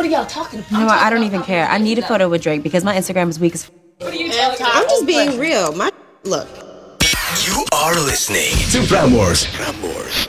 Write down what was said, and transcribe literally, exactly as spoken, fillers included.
What are y'all talking about? You know what? I don't even care. I need a photo with Drake because my Instagram is weak as. What are you talking about? I'm just being real. My look. You are listening to Prambors. Prambors.